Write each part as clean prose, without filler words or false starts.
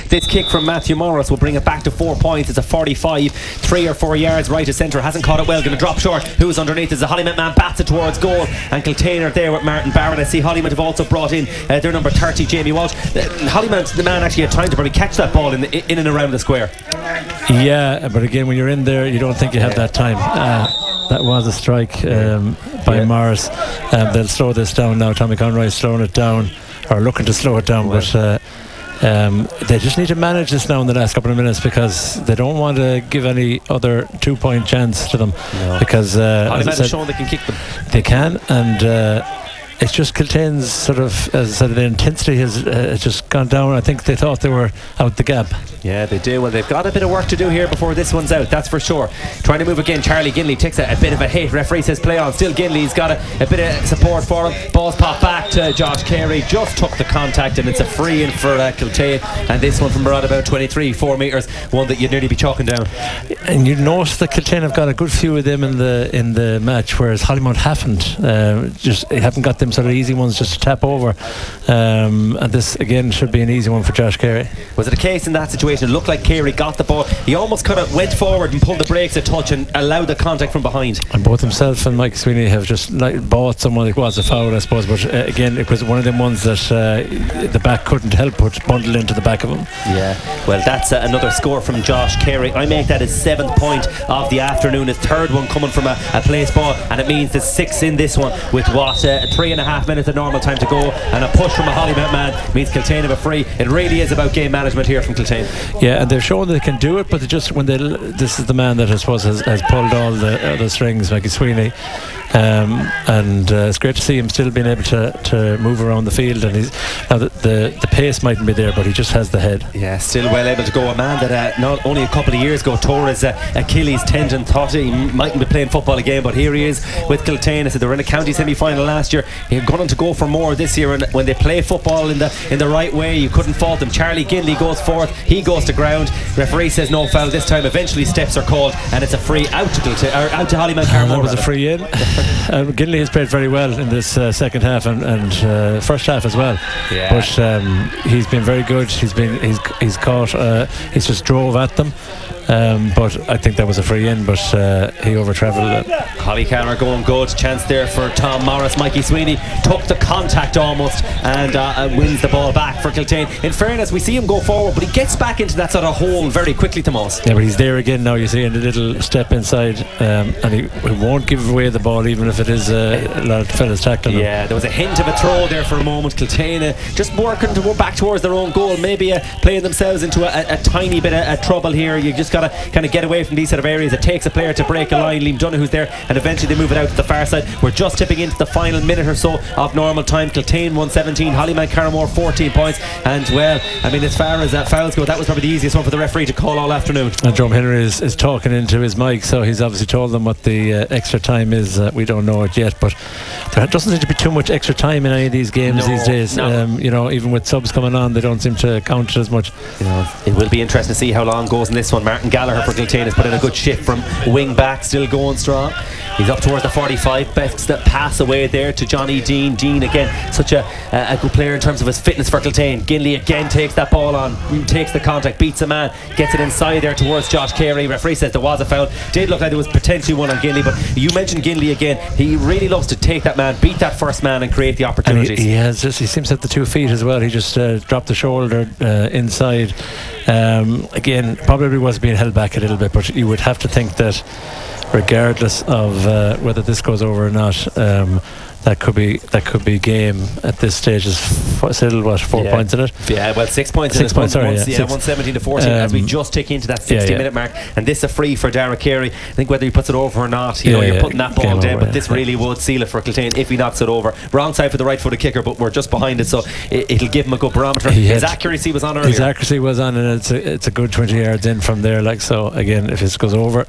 This kick from Matthew Morris will bring it back to 4 points. It's a 45, 3 or 4 yards right of centre. Hasn't caught it well, going to drop short. Who's underneath is the Hollymount man, bats it towards goal, and Kiltane are there with Martin Barrett. I see Hollymount have also brought in their number 30, Jamie Walsh. Hollymount, the man, actually had time to probably catch that ball in and around the square. Yeah, but again, when you're in there, you don't think you have that time. That was a strike by Morris. They'll slow this down now. Tommy Conroy's slowing it down, or looking to slow it down, but they just need to manage this now in the last couple of minutes, because they don't want to give any other 2-point chance to them. Because as I said, shown they can kick them. They can, and it's just Kiltane's sort of, as I said, the intensity has just gone down. I think they thought they were out the gap. Yeah, they do. Well, they've got a bit of work to do here before this one's out, that's for sure. Trying to move again, Charlie Ginley takes a bit of a hit. Referee says play on. Still Ginley's got a bit of support for him. Ball's popped back to Josh Carey. Just took the contact, and it's a free in for Kiltane. And this one from around about 23, 4 metres, one that you'd nearly be chalking down. And you notice that Kiltane have got a good few of them in the match, whereas Hollymount haven't. Just haven't got them sort of easy ones just to tap over. And this again should be an easy one for Josh Carey. Was it a case in that situation? It looked like Carey got the ball. He almost kind of went forward and pulled the brakes a touch and allowed the contact from behind. And both himself and Mike Sweeney have just bought someone. It was a foul, I suppose, but again, it was one of them ones that the back couldn't help but bundle into the back of him. Yeah, well, that's another score from Josh Carey. I make that his 7th point of the afternoon, his 3rd one coming from a place ball, and it means there's 6 in this one with 3.5 minutes of normal time to go, and a push from a Hollymount man means Kiltane have a free. It really is about game management here from Kiltane. Yeah, and they've shown they can do it, but they just this is the man that I suppose has pulled all the strings, Mikey Sweeney, and it's great to see him still being able to move around the field. And he's now the pace mightn't be there, but he just has the head. Yeah, still well able to go. A man that not only a couple of years ago tore his Achilles tendon, thought he mightn't be playing football again, but here he is with Kiltane. I said they were in a county semi-final last year. He's going to go for more this year, and when they play football in the right way, you couldn't fault them. Charlie Ginley goes forth, he goes to ground. Referee says no foul this time. Eventually steps are called, and it's a free out to Hollymount Carmore. That was a free in. Ginley has played very well in this second half and first half as well. Yeah. But he's been very good. He's caught. He's just drove at them. But I think that was a free in, but he over-travelled it. Holly Carmer going good. Chance there for Tom Morris. Mikey Sweeney took the contact almost and wins the ball back for Kiltane. In fairness, we see him go forward, but he gets back into that sort of hole very quickly, Tomas. Yeah, but he's there again now, you see, in the little step inside, and he won't give away the ball even if it is a lot of fellas tackling him. Yeah, there was a hint of a throw there for a moment. Kiltane just working to go back towards their own goal, maybe playing themselves into a tiny bit of trouble here. You just got to kind of get away from these sort of areas. It takes a player to break a line. Liam Donoghue's there, and eventually they move it out to the far side. We're just tipping into the final minute or so of normal time. Kiltane 117, Hollymount Carramore 14 points. And well, I mean, as far as fouls go, that was probably the easiest one for the referee to call all afternoon. And Jerome Henry is talking into his mic, so he's obviously told them what the extra time is. We don't know it yet, but there doesn't seem to be too much extra time in any of these games these days. Even with subs coming on, they don't seem to count as much. It will be interesting to see how long goes in this one. Martin Gallagher for Kiltane has put in a good shift from wing back, still going strong. He's up towards the 45. Best that pass away there to Johnny Dean. Dean again, such a good player in terms of his fitness for Kiltane. Ginley again takes that ball on, takes the contact, beats a man, gets it inside there towards Josh Carey. Referee says there was a foul. Did look like there was potentially one on Ginley, but you mentioned Ginley again. He really loves to take that man, beat that first man, and create the opportunities. He seems to have the 2 feet as well. He just dropped the shoulder inside. Again, probably was being held back a little bit, but you would have to think that regardless of whether this goes over or not, that could be game at this stage. Is still 4 points in it? Yeah, well, 6 points. 6 points. Sorry, 117 to 14 as we just tick into that 60-minute mark. And this is a free for Dara Carey. I think whether he puts it over or not, you're putting that ball down. But this really would seal it for Kiltane if he knocks it over. Wrong side for the right-footed kicker, but we're just behind it, so it'll give him a good barometer. His accuracy was on earlier. His accuracy was on, and it's a good 20 yards in from there. So again, if this goes over,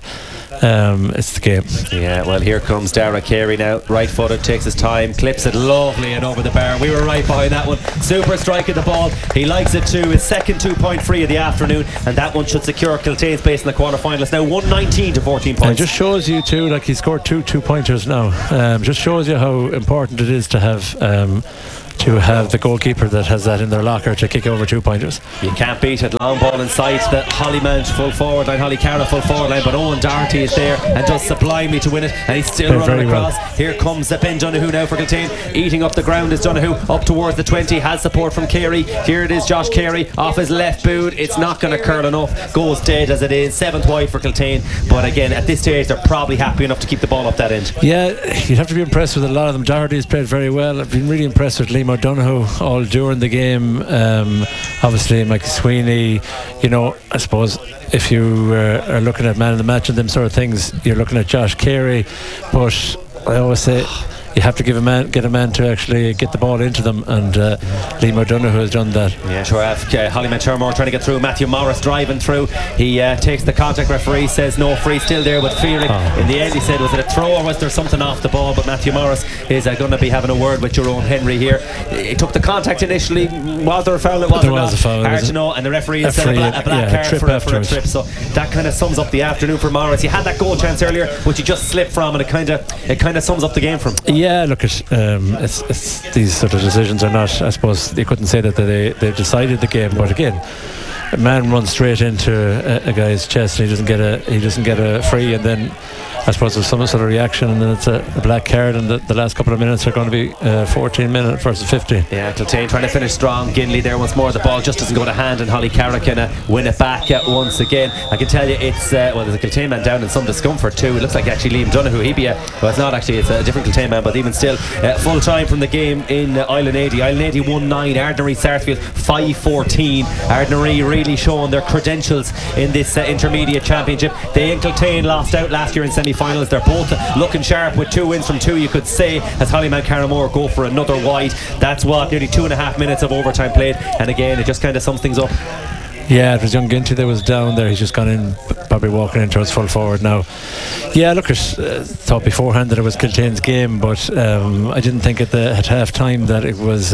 it's the game. Yeah, well, here comes Dara Carey now, right footed, takes his time, clips it lovely and over the bar. We were right behind that one. Super strike at the ball. He likes it too. His second 2-point free of the afternoon, and that one should secure Kiltane's place in the quarterfinals. Now 119 to 14 points. And it just shows you too, like he scored two pointers now. Just shows you how important it is to have to have the goalkeeper that has that in their locker to kick over 2-pointers. You can't beat it. Long ball inside the Hollymount full forward line, Holly Cara full forward line, but Owen Doherty is there and does sublimely to win it, and he's still running across. Well. Here comes Ben Donoghue now for Kiltane. Eating up the ground is Donoghue up towards the 20, has support from Carey. Here it is, Josh Carey off his left boot. It's not going to curl enough. Goes dead as it is. 7th wide for Kiltane, but again at this stage they're probably happy enough to keep the ball up that end. Yeah, you'd have to be impressed with a lot of them. Doherty has played very well. I've been really impressed with Liam O'Donoghue all during the game. Obviously Mikey Sweeney, you know, I suppose if you are looking at man of the match and them sort of things, you're looking at Josh Carey, but I always say you have to get a man to actually get the ball into them, and Liam O'Donoghue has done that. Yeah, sure have. Hollymount Shermore trying to get through. Matthew Morris driving through. He takes the contact. Referee says no free. Still there with Fearing. In the end he said, was it a throw or was there something off the ball? But Matthew Morris is going to be having a word with Jerome Henry here. He took the contact initially. Was there a foul? It was a foul. Hard to know, and the referee said a black card for a trip. So that kind of sums up the afternoon for Morris. He had that goal chance earlier which he just slipped from, and it kind of sums up the game for him. Yeah, look, it's these sort of decisions are not, I suppose you couldn't say that they decided the game, but again, a man runs straight into a guy's chest and he doesn't get a free, and then I suppose there's some sort of reaction, and then it's a black card, and the last couple of minutes are going to be 14 minutes versus 50. Yeah, Kiltane trying to finish strong. Ginley there once more. The ball just doesn't go to hand, and Holly Cara can win it back once again. I can tell you it's there's a Kiltane man down in some discomfort too. It looks like actually Liam Donoghue, well, it's not actually, it's a different Kiltane man, but even still, full time from the game in Island 80. Island 80 1-9, Ardnaree Sarsfield 5-14. Ardnaree really showing their credentials in this intermediate championship. They and Kiltane lost out last year in semi-finals. They're both looking sharp with 2 wins from 2, you could say, as Hollymount Carramore go for another wide. That's what, nearly 2.5 minutes of overtime played, and again it just kind of sums things up. Yeah, it was young Ginty that was down there. He's just gone in, probably walking in towards full forward now. Yeah, look, I thought beforehand that it was Kiltane's game, but I didn't think at half time that it was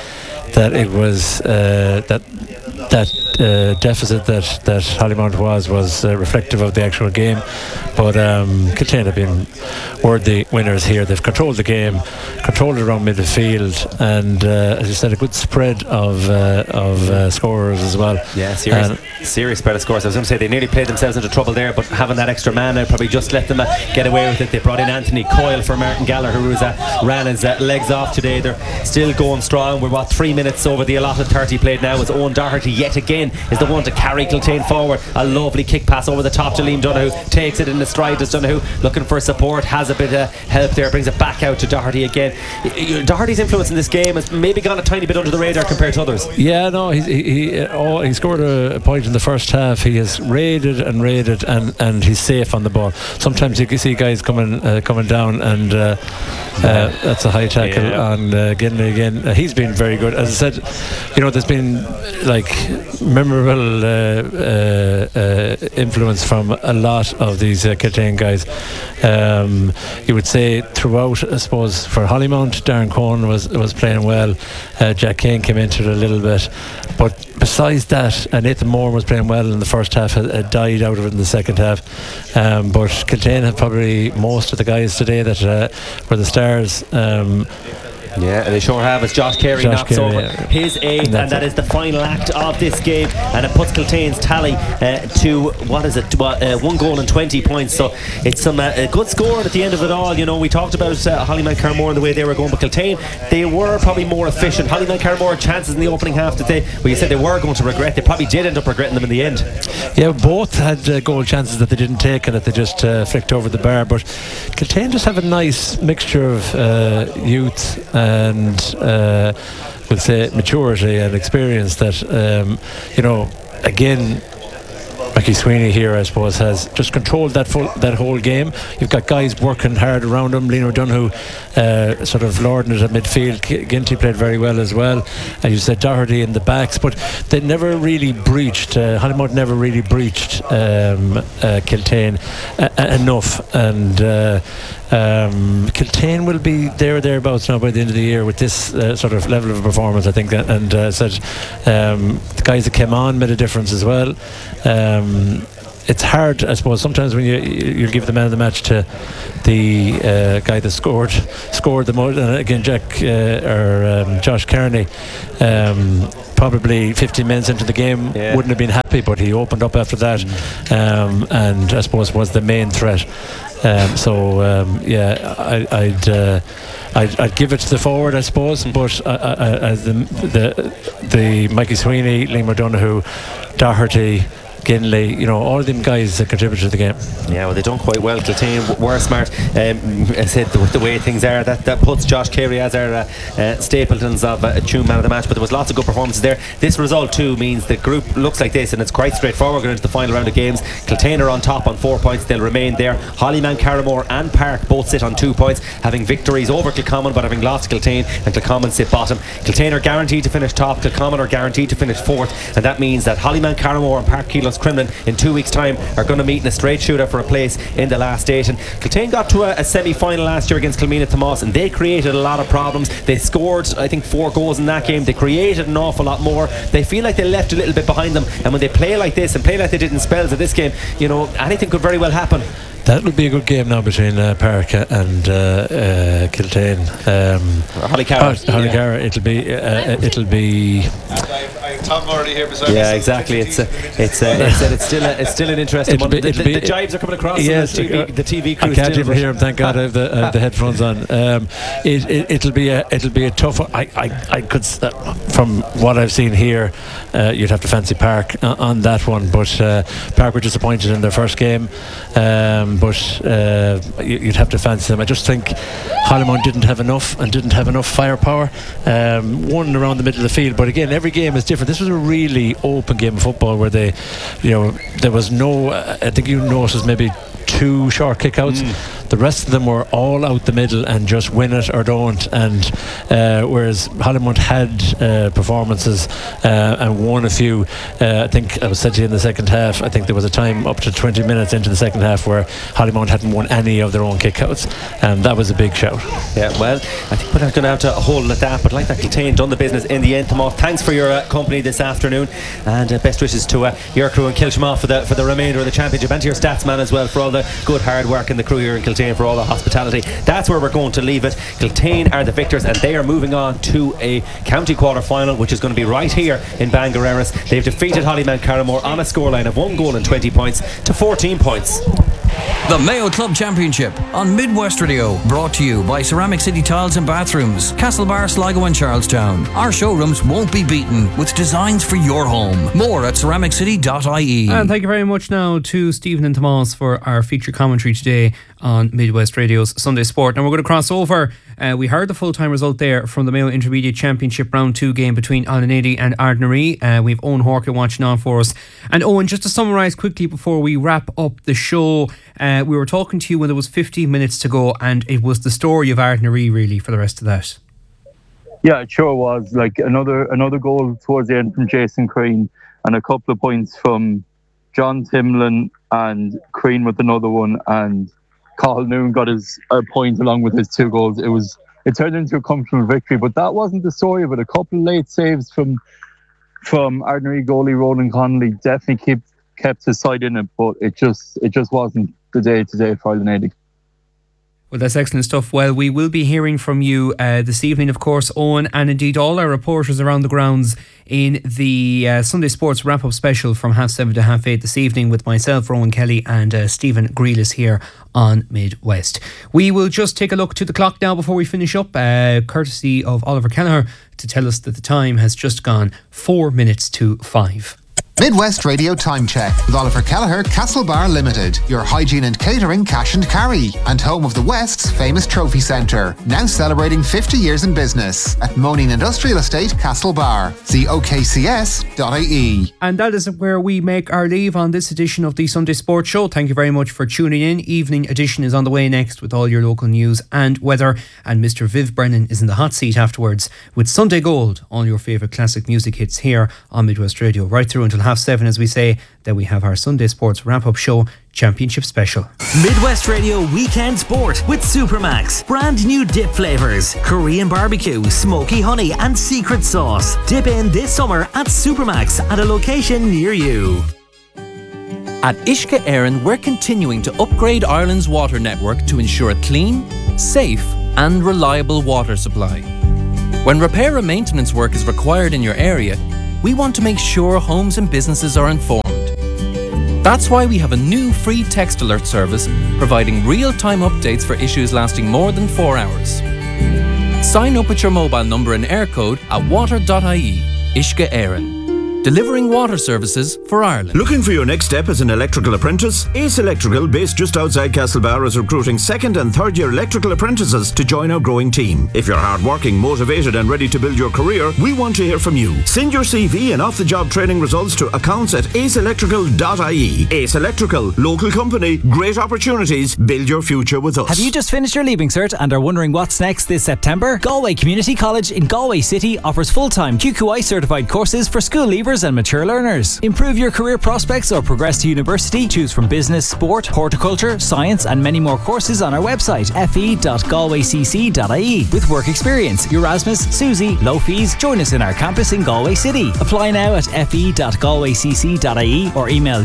that deficit that Hollymount was reflective of the actual game. But Kiltane have been worthy winners here. They've controlled the game, controlled it around midfield, and as you said, a good spread of scorers as well. Yeah, serious spread of scores. I was going to say they nearly played themselves into trouble there, but having that extra man now probably just let them get away with it. They brought in Anthony Coyle for Martin Gallagher, who ran his legs off today. They're still going strong. We're 3 minutes over the allotted 30 played now, as Owen Doherty yet again is the one to carry Kiltane forward. A lovely kick pass over the top to Liam Donoghue, takes it in the stride as Donoghue looking for support, has a bit of help there, brings it back out to Doherty again. Doherty's influence in this game has maybe gone a tiny bit under the radar compared to others. Yeah, no, he scored a point in the first half. He has raided and he's safe on the ball. Sometimes you can see guys coming down, and that's a high tackle on Ginley again. He's been very good. As I said, there's been like memorable influence from a lot of these Kiltane guys. You would say throughout, I suppose, for Hollymount, Darren Cohen was playing well. Jack Kane came into it a little bit, but besides that, Nathan Moore was playing well in the first half, had died out of it in the second half. But Kiltane have probably most of the guys today that were the stars. Yeah, they sure have, as Josh Carey knocks over his 8th, and that is the final act of this game, and it puts Kiltane's tally to 1 goal and 20 points. So it's some good score at the end of it all. We talked about Hollymount Carramore and the way they were going, but Kiltane, they were probably more efficient. Hollymount Carramore chances in the opening half that you said they were going to regret. They probably did end up regretting them in the end. Yeah, both had goal chances that they didn't take and that they just flicked over the bar, but Kiltane just have a nice mixture of youth and we'll say maturity and experience that again, Mickey Sweeney here, I suppose, has just controlled that whole game. You've got guys working hard around him. Liam O'Donoghue sort of lording it at midfield. Ginty played very well as well. And you said Doherty in the backs, but they never really breached. Hollymount never really breached Kiltane enough. And Kiltane will be thereabouts now by the end of the year with this sort of level of performance, I think. And said the guys that came on made a difference as well. it's hard, I suppose. Sometimes when you give the man of the match to the guy that scored the most, and again Josh Kearney, probably 15 minutes into the game wouldn't have been happy, but he opened up after that, and I suppose was the main threat. I'd give it to the forward, I suppose, but the Mikey Sweeney, Liam O'Donoghue, Doherty, Ginley, all of them guys that contributed to the game. Yeah, well, they done quite well. Kiltane were smart. I said the way things are, that puts Josh Carey as our Stapletons of Tuam man of the match, but there was lots of good performances there. This result too means the group looks like this, and it's quite straightforward going into the final round of games. Kiltane are on top on 4 points. They'll remain there. Hollyman, Carramore and Park both sit on 2 points, having victories over Kilcommon but having lost to Kiltane, and Kilcommon sit bottom. Kiltane are guaranteed to finish top, Kilcommon are guaranteed to finish fourth, and that means that Hollyman, Carramore and Park Keelos Crumlin in 2 weeks time are going to meet in a straight shootout for a place in the last 8. And Kiltane got to a semi-final last year against Kilmena Tomas, and they created a lot of problems. They scored, I think, 4 goals in that game. They created an awful lot more. They feel like they left a little bit behind them, and when they play like this and play like they did in spells of this game, anything could very well happen. That would be a good game now between Park and Kiltane. Hollycarra. It'll be. Tom already here beside me. Yeah, exactly. It's still an interesting one. The jibes are coming across. Yes, the TV crew. I can't even hear him. Thank God I have the headphones on. It'll be a tough one. I could, from what I've seen here, you'd have to fancy Park on that one. But Park were disappointed in their first game. But you'd have to fancy them. I just think Hollymount didn't have enough firepower. One around the middle of the field, but again, every game is different. This was a really open game of football where there was no. I think you noticed maybe 2 short kickouts. The rest of them were all out the middle and just win it or don't. And whereas Hollymount had performances and won a few, I think I was said to you in the second half, I think there was a time up to 20 minutes into the second half where Hollymount hadn't won any of their own kickouts, and that was a big shout. Yeah, well, I think we're not going to have to hold it at that, but like that, Kiltane done the business in the end. Tomas, thanks for your company this afternoon, and best wishes to your crew in Kilshma for the remainder of the championship, and to your stats man as well for all the good hard work in the crew here in Kiltane, for all the hospitality. That's where we're going to leave it. Kiltane are the victors, and they are moving on to a county quarter final, which is going to be right here in Bangor. They've defeated Hollyman Carramore on a scoreline of 1 goal and 20 points to 14 points. The Mayo Club Championship on Midwest Radio, brought to you by Ceramic City Tiles and Bathrooms, Castlebar, Sligo and Charlestown. Our showrooms won't be beaten with designs for your home. More at ceramiccity.ie. And thank you very much now to Stephen and Tomas for our feature commentary today on Midwest Radio's Sunday Sport. Now we're going to cross over. We heard the full-time result there from the Mayo Intermediate Championship Round 2 game between Allanady and Ardnaree. We have Owen Horkin watching on for us. And Owen, just to summarise quickly before we wrap up the show, we were talking to you when there was 15 minutes to go, and it was the story of Ardnaree really for the rest of that. Yeah, it sure was. Like another goal towards the end from Jason Crean, and a couple of points from John Timlin, and Crean with another one, and Cathal Noon got his point along with his 2 goals. It turned into a comfortable victory, but that wasn't the story of it. A couple of late saves from Ardnaree goalie Roland Connolly definitely kept his side in it, but it just wasn't the day today for Allanady. Well, that's excellent stuff. Well, we will be hearing from you this evening, of course, Owen, and indeed all our reporters around the grounds in the Sunday Sports wrap-up special from 7:30 to 8:30 this evening with myself, Rowan Kelly, and Stephen Grealis here on Midwest. We will just take a look to the clock now before we finish up, courtesy of Oliver Kelleher, to tell us that the time has just gone 4 minutes to 5. Midwest Radio Time Check with Oliver Kelleher, Castlebar Limited, your hygiene and catering cash and carry, and home of the West's famous trophy centre, now celebrating 50 years in business at Moaning Industrial Estate, Castlebar. See okcs.ie. And that is where we make our leave on this edition of the Sunday Sports Show. Thank you very much for tuning in. Evening edition is on the way next with all your local news and weather, and Mr. Viv Brennan is in the hot seat afterwards with Sunday Gold, all your favourite classic music hits here on Midwest Radio, right through until 7:30, as we say. Then we have our Sunday Sports wrap-up show, Championship Special. Midwest Radio Weekend Sport with Supermax. Brand new dip flavours: Korean barbecue, smoky honey and secret sauce. Dip in this summer at Supermax at a location near you. At Uisce Éireann, we're continuing to upgrade Ireland's water network to ensure a clean, safe and reliable water supply. When repair and maintenance work is required in your area, we want to make sure homes and businesses are informed. That's why we have a new free text alert service providing real-time updates for issues lasting more than 4 hours. Sign up with your mobile number and air code at water.ie. Uisce Éireann. Delivering water services for Ireland. Looking for your next step as an electrical apprentice? Ace Electrical, based just outside Castlebar, is recruiting second and third year electrical apprentices to join our growing team. If you're hardworking, motivated and ready to build your career, we want to hear from you. Send your CV and off-the-job training results to accounts@aceelectrical.ie. Ace Electrical, local company, great opportunities, build your future with us. Have you just finished your Leaving Cert and are wondering what's next this September? Galway Community College in Galway City offers full-time QQI certified courses for school leavers and mature learners. Improve your career prospects or progress to university. Choose from business, sport, horticulture, science and many more courses on our website fe.galwaycc.ie. With work experience, Erasmus, Susie, low fees. Join us in our campus in Galway City. Apply now at fe.galwaycc.ie or email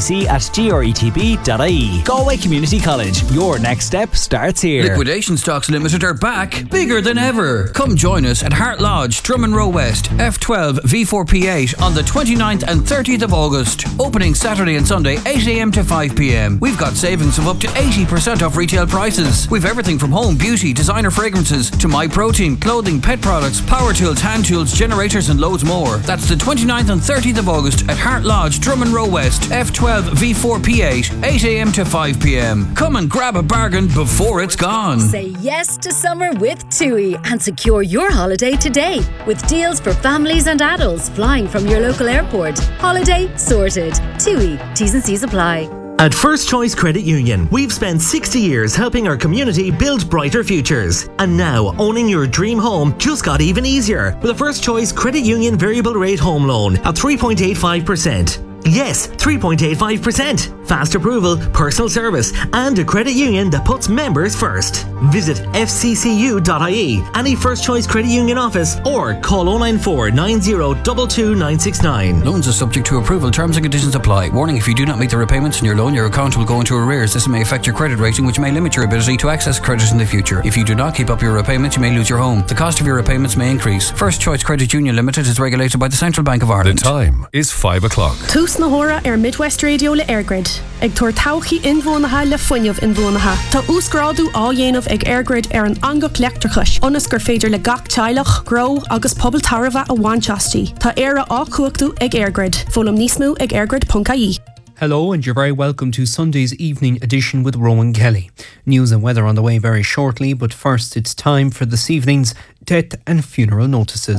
gcc@gretb.ie. Galway Community College. Your next step starts here. Liquidation Stocks Limited are back, bigger than ever. Come join us at Hart Lodge, Drummond Row West, F12 V4P8 on the 29th and 30th of August. Opening Saturday and Sunday 8 a.m. to 5 p.m. We've got savings of up to 80% off retail prices. We've everything from home, beauty, designer fragrances to MyProtein, clothing, pet products, power tools, hand tools, generators and loads more. That's the 29th and 30th of August at Hart Lodge, Drummond Row West, F12 V4P8, 8 a.m. to 5 p.m. Come and grab a bargain before it's gone. Say yes to summer with TUI and secure your holiday today with deals for families and adults flying from your local airport. Holiday sorted. TUI. T's and C's apply. At First Choice Credit Union, we've spent 60 years helping our community build brighter futures. And now, owning your dream home just got even easier with a First Choice Credit Union variable rate home loan at 3.85%. Yes, 3.85%. Fast approval, personal service, and a credit union that puts members first. Visit fccu.ie, any First Choice Credit Union office, or call 094 90 22 969. Loans are subject to approval. Terms and conditions apply. Warning: if you do not meet the repayments on your loan, your account will go into arrears. This may affect your credit rating, which may limit your ability to access credit in the future. If you do not keep up your repayments, you may lose your home. The cost of your repayments may increase. First Choice Credit Union Limited is regulated by the Central Bank of Ireland. The time is 5 o'clock. Tús na hora Midwest Radio le Airgrid. Ag tuair tauchaí inmhónatha le fuinneamh inmhónatha. Tá úscrádu á dhéanamh ag Airgrid an angach leictreachais. Ionas gur féidir le gach teilech, grow agus pobl tarva a bhaintastí. Tá éire á cuachtaú ag Airgrid. Fólam níos mó ag airgrid.ie. Hello and you're very welcome to Sunday's evening edition with Rowan Kelly. News and weather on the way very shortly, but first it's time for this evening's death and funeral notices.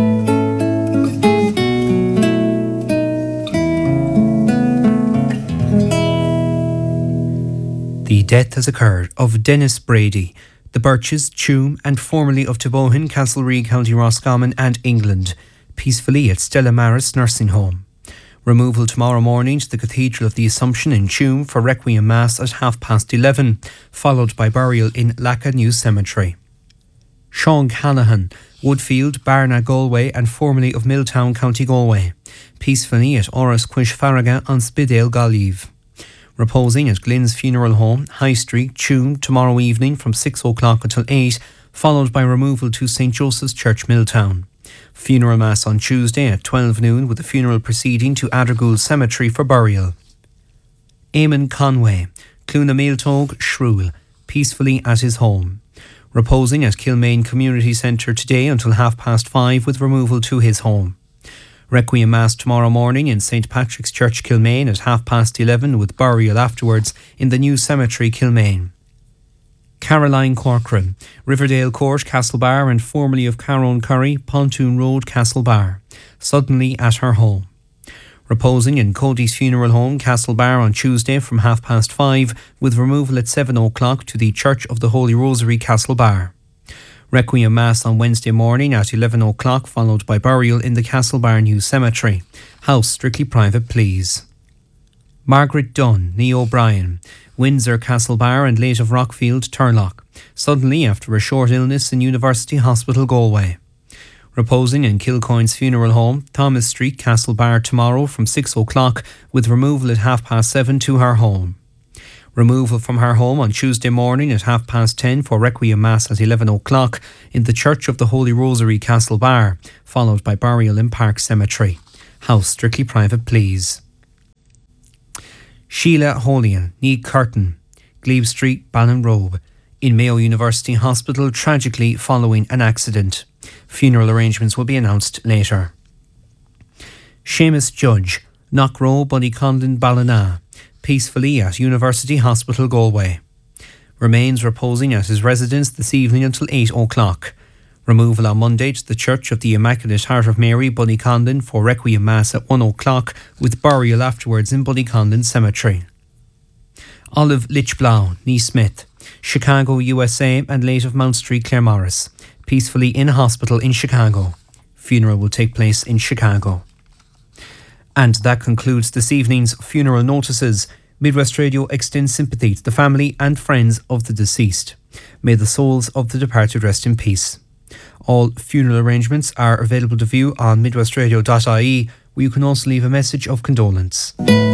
The death has occurred of Dennis Brady, the Birches, Tuam and formerly of Tabohin, Castlereagh, County Roscommon and England, peacefully at Stella Maris Nursing Home. Removal tomorrow morning to the Cathedral of the Assumption in Tuam for Requiem Mass at 11:30, followed by burial in Lacca New Cemetery. Sean Callaghan, Woodfield, Barna, Galway and formerly of Milltown, County Galway, peacefully at Oras Quish Farraga on Spidale, Galleave. Reposing at Glyn's Funeral Home, High Street, Tuam, tomorrow evening from 6 o'clock until 8, followed by removal to St. Joseph's Church, Milltown. Funeral Mass on Tuesday at 12 noon with the funeral proceeding to Addergool Cemetery for burial. Eamon Conway, Cluna Mealtog, Shrule, peacefully at his home. Reposing at Kilmaine Community Centre today until 5:30 with removal to his home. Requiem Mass tomorrow morning in St. Patrick's Church, Kilmaine at 11:30 with burial afterwards in the new cemetery, Kilmaine. Caroline Corcoran, Riverdale Court, Castlebar and formerly of Carone Curry, Pontoon Road, Castlebar, suddenly at her home. Reposing in Cody's Funeral Home, Castlebar on Tuesday from 5:30 with removal at 7 o'clock to the Church of the Holy Rosary, Castlebar. Requiem Mass on Wednesday morning at 11 o'clock, followed by burial in the Castlebar New Cemetery. House strictly private, please. Margaret Dunn, Nee O'Brien, Windsor, Castlebar and late of Rockfield, Turlock, suddenly after a short illness in University Hospital, Galway. Reposing in Kilcoyne's funeral home, Thomas Street, Castlebar, tomorrow from 6 o'clock, with removal at 7:30 to her home. Removal from her home on Tuesday morning at 10:30 for Requiem Mass at 11 o'clock in the Church of the Holy Rosary, Castlebar, followed by burial in Park Cemetery. House strictly private, please. Sheila Holian, Need Curtin, Glebe Street, Ballinrobe, in Mayo University Hospital, tragically following an accident. Funeral arrangements will be announced later. Seamus Judge, Knockrow, Bunnycondon, Ballina, peacefully at University Hospital, Galway. Remains reposing at his residence this evening until 8 o'clock. Removal on Monday to the Church of the Immaculate Heart of Mary, Bunnycondon, for Requiem Mass at 1 o'clock, with burial afterwards in Bunnycondon Cemetery. Olive Lichblau, Nee Smith, Chicago, USA, and late of Mount Street, Claremorris, peacefully in hospital in Chicago. Funeral will take place in Chicago. And that concludes this evening's funeral notices. Midwest Radio extends sympathy to the family and friends of the deceased. May the souls of the departed rest in peace. All funeral arrangements are available to view on midwestradio.ie, where you can also leave a message of condolence.